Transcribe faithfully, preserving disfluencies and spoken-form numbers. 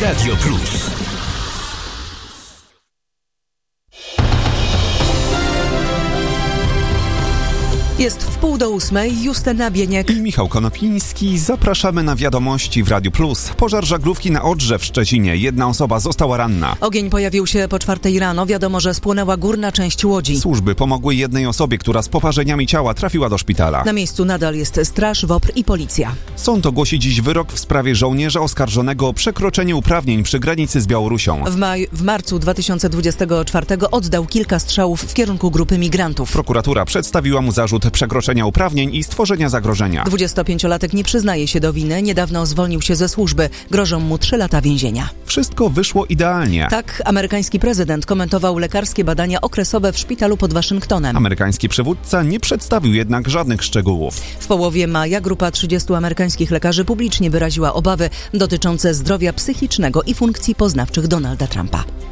Radio Plus. Jest w pół do ósmej, Justyna Bieniek i Michał Konopiński. Zapraszamy na wiadomości w Radiu Plus. Pożar żaglówki na Odrze w Szczecinie. Jedna osoba została ranna. Ogień pojawił się po czwartej rano. Wiadomo, że spłonęła górna część łodzi. Służby pomogły jednej osobie, która z poparzeniami ciała trafiła do szpitala. Na miejscu nadal jest straż, WOPR i policja. Sąd ogłosi dziś wyrok w sprawie żołnierza oskarżonego o przekroczenie uprawnień przy granicy z Białorusią. W, maj, w marcu dwa tysiące dwudziestego czwartego oddał kilka strzałów w kierunku grupy migrantów. Prokuratura przedstawiła mu zarzut przekroczenia uprawnień i stworzenia zagrożenia. dwudziestopięciolatek nie przyznaje się do winy, niedawno zwolnił się ze służby. Grożą mu trzy lata więzienia. Wszystko wyszło idealnie. Tak amerykański prezydent komentował lekarskie badania okresowe w szpitalu pod Waszyngtonem. Amerykański przywódca nie przedstawił jednak żadnych szczegółów. W połowie maja grupa trzydziestu amerykańskich lekarzy publicznie wyraziła obawy dotyczące zdrowia psychicznego i funkcji poznawczych Donalda Trumpa.